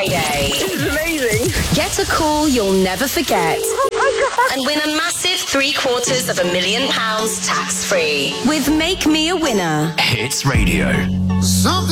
Friday. This is amazing. Get a call you'll never forget. Oh my God. And win a massive £750,000 tax-free with Make Me a Winner. Hits Radio. Something